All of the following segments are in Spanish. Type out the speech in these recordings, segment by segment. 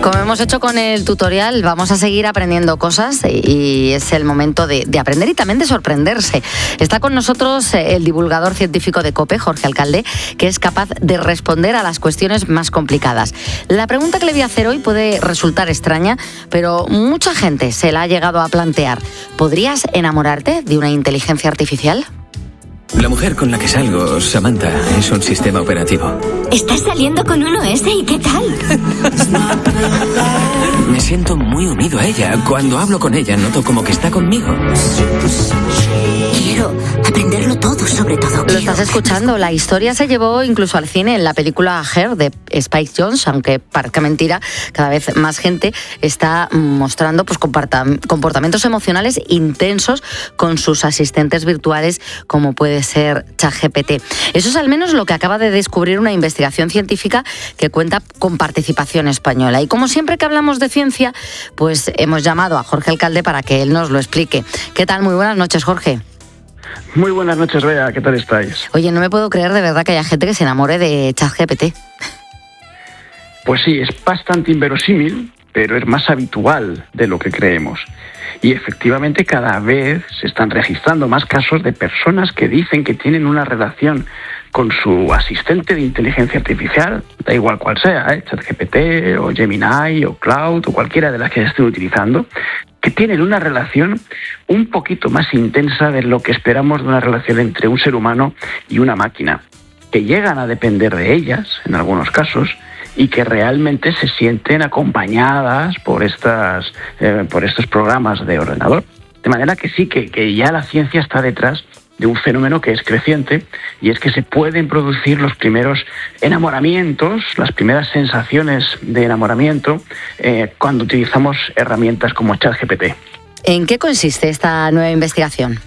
Como hemos hecho con el tutorial, vamos a seguir aprendiendo cosas y es el momento de aprender y también de sorprenderse. Está con nosotros el divulgador científico de COPE, Jorge Alcalde, que es capaz de responder a las cuestiones más complicadas. La pregunta que le voy a hacer hoy puede resultar extraña, pero mucha gente se la ha llegado a plantear. ¿Podrías enamorarte de una inteligencia artificial? La mujer con la que salgo, Samantha, es un sistema operativo. ¿Estás saliendo con uno ese y qué tal? Me siento muy unido a ella. Cuando hablo con ella, noto como que está conmigo. Quiero aprenderlo todo, sobre todo. Lo estás escuchando. La historia se llevó incluso al cine en la película Her de Spike Jonze, aunque parezca mentira, cada vez más gente está mostrando pues, comportamientos emocionales intensos con sus asistentes virtuales, como puede ser ChatGPT. Eso es al menos lo que acaba de descubrir una investigación científica que cuenta con participación española. Y como siempre que hablamos de ciencia, pues hemos llamado a Jorge Alcalde para que él nos lo explique. ¿Qué tal? Muy buenas noches, Jorge. Muy buenas noches, Bea. ¿Qué tal estáis? Oye, no me puedo creer de verdad que haya gente que se enamore de ChatGPT. Pues sí, es bastante inverosímil, pero es más habitual de lo que creemos. Y efectivamente cada vez se están registrando más casos de personas que dicen que tienen una relación con su asistente de inteligencia artificial, da igual cual sea, ChatGPT o Gemini o Cloud o cualquiera de las que estén utilizando, que tienen una relación un poquito más intensa de lo que esperamos de una relación entre un ser humano y una máquina, que llegan a depender de ellas en algunos casos y que realmente se sienten acompañadas por estos programas de ordenador. De manera que sí, que ya la ciencia está detrás de un fenómeno que es creciente, y es que se pueden producir los primeros enamoramientos, las primeras sensaciones de enamoramiento cuando utilizamos herramientas como ChatGPT. ¿En qué consiste esta nueva investigación?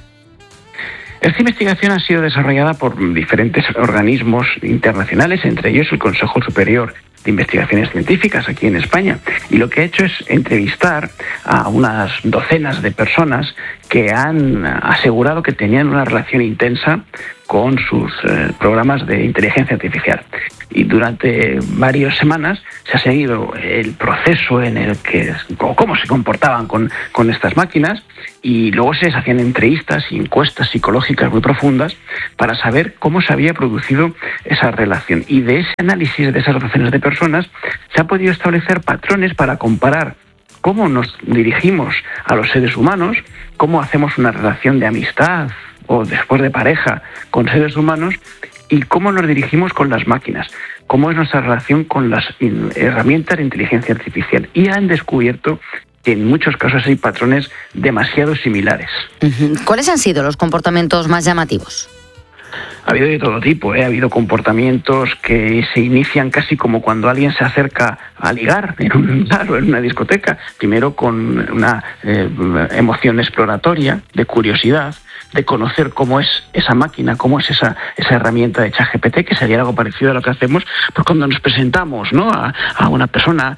Esta investigación ha sido desarrollada por diferentes organismos internacionales, entre ellos el Consejo Superior de Investigaciones Científicas aquí en España, y lo que ha hecho es entrevistar a unas docenas de personas que han asegurado que tenían una relación intensa con sus programas de inteligencia artificial. Y durante varias semanas se ha seguido el proceso en el que, o cómo se comportaban con estas máquinas, y luego se les hacían entrevistas y encuestas psicológicas muy profundas para saber cómo se había producido esa relación. Y de ese análisis de esas docenas de personas se ha podido establecer patrones para comparar cómo nos dirigimos a los seres humanos, cómo hacemos una relación de amistad o después de pareja con seres humanos, y cómo nos dirigimos con las máquinas, cómo es nuestra relación con las herramientas de inteligencia artificial. Y han descubierto que en muchos casos hay patrones demasiado similares. ¿Cuáles han sido los comportamientos más llamativos? Ha habido de todo tipo, Ha habido comportamientos que se inician casi como cuando alguien se acerca a ligar en un bar o en una discoteca. Primero con una emoción exploratoria, de curiosidad, de conocer cómo es esa máquina, cómo es esa herramienta de ChatGPT, que sería algo parecido a lo que hacemos pues cuando nos presentamos, ¿no?, a una persona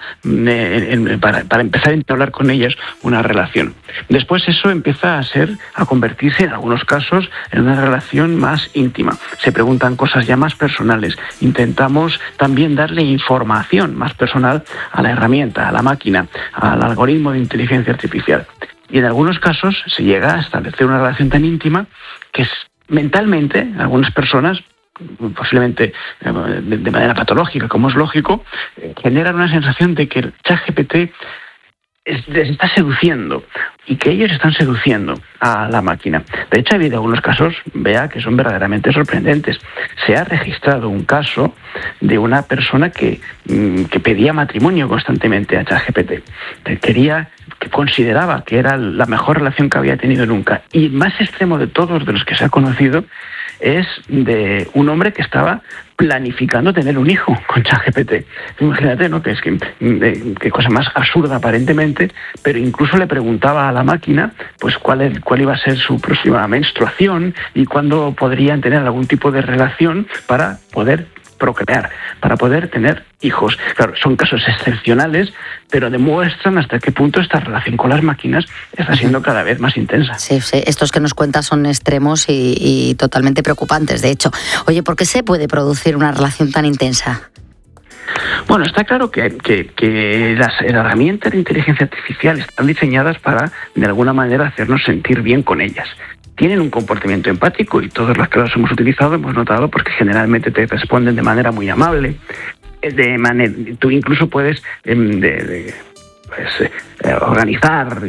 para empezar a entablar con ellas una relación. Después eso empieza a convertirse en algunos casos en una relación más íntima. Se preguntan cosas ya más personales. Intentamos también darle información más personal a la herramienta, a la máquina, al algoritmo de inteligencia artificial. Y en algunos casos se llega a establecer una relación tan íntima que mentalmente algunas personas, posiblemente de manera patológica, como es lógico, generan una sensación de que el ChatGPT les está seduciendo y que ellos están seduciendo a la máquina. De hecho, ha habido algunos casos, Bea, que son verdaderamente sorprendentes. Se ha registrado un caso de una persona que pedía matrimonio constantemente a ChatGPT. Que consideraba que era la mejor relación que había tenido nunca. Y el más extremo de todos de los que se ha conocido es de un hombre que estaba planificando tener un hijo con ChatGPT. Imagínate, ¿no?, que es qué cosa más absurda aparentemente, pero incluso le preguntaba a la máquina pues cuál iba a ser su próxima menstruación y cuándo podrían tener algún tipo de relación para poder procrear, para poder tener hijos. Claro, son casos excepcionales, pero demuestran hasta qué punto esta relación con las máquinas está siendo cada vez más intensa. Sí, estos que nos cuentas son extremos y totalmente preocupantes, de hecho. Oye, ¿por qué se puede producir una relación tan intensa? Bueno, está claro que las herramientas de inteligencia artificial están diseñadas para, de alguna manera, hacernos sentir bien con ellas. Tienen un comportamiento empático y todos los que los hemos utilizado hemos notado porque generalmente te responden de manera muy amable. Tú incluso puedes organizar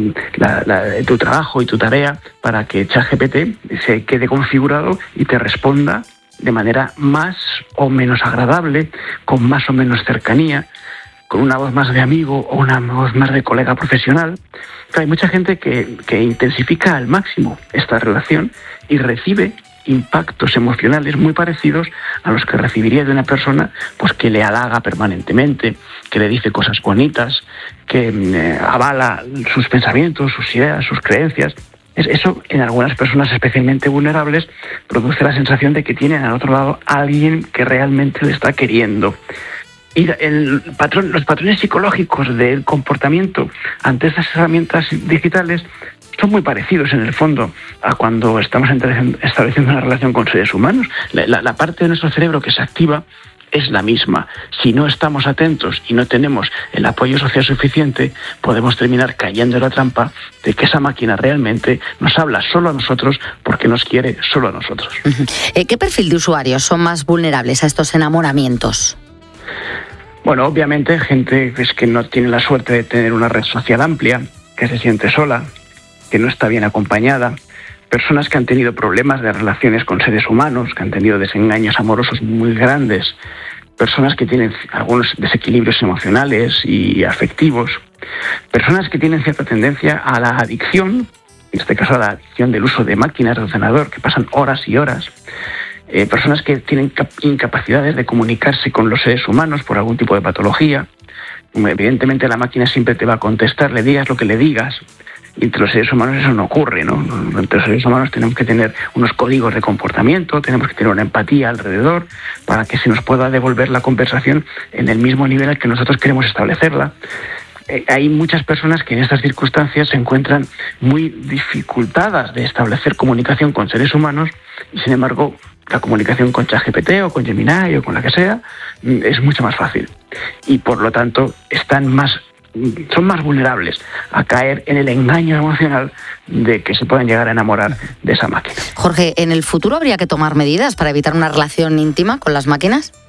tu trabajo y tu tarea para que ChatGPT se quede configurado y te responda de manera más o menos agradable, con más o menos cercanía, con una voz más de amigo o una voz más de colega profesional. Hay mucha gente que intensifica al máximo esta relación y recibe impactos emocionales muy parecidos a los que recibiría de una persona pues que le halaga permanentemente, que le dice cosas bonitas, que avala sus pensamientos, sus ideas, sus creencias. Eso en algunas personas especialmente vulnerables produce la sensación de que tienen al otro lado a alguien que realmente le está queriendo. Y los patrones psicológicos del comportamiento ante estas herramientas digitales son muy parecidos en el fondo a cuando estamos estableciendo una relación con seres humanos. La parte de nuestro cerebro que se activa es la misma. Si no estamos atentos y no tenemos el apoyo social suficiente, podemos terminar cayendo en la trampa de que esa máquina realmente nos habla solo a nosotros porque nos quiere solo a nosotros. ¿Qué perfil de usuarios son más vulnerables a estos enamoramientos? Bueno, obviamente gente que no tiene la suerte de tener una red social amplia, que se siente sola, que no está bien acompañada, personas que han tenido problemas de relaciones con seres humanos, que han tenido desengaños amorosos muy grandes, personas que tienen algunos desequilibrios emocionales y afectivos, personas que tienen cierta tendencia a la adicción, en este caso a la adicción del uso de máquinas de ordenador, que pasan horas y horas, personas que tienen incapacidades de comunicarse con los seres humanos por algún tipo de patología. Evidentemente la máquina siempre te va a contestar, le digas lo que le digas. Y entre los seres humanos eso no ocurre, ¿no? Entre los seres humanos tenemos que tener unos códigos de comportamiento, tenemos que tener una empatía alrededor para que se nos pueda devolver la conversación en el mismo nivel al que nosotros queremos establecerla. Hay muchas personas que en estas circunstancias se encuentran muy dificultadas de establecer comunicación con seres humanos y, sin embargo, la comunicación con ChatGPT o con Gemini o con la que sea es mucho más fácil. Y, por lo tanto, son más vulnerables a caer en el engaño emocional de que se puedan llegar a enamorar de esa máquina. Jorge, ¿en el futuro habría que tomar medidas para evitar una relación íntima con las máquinas?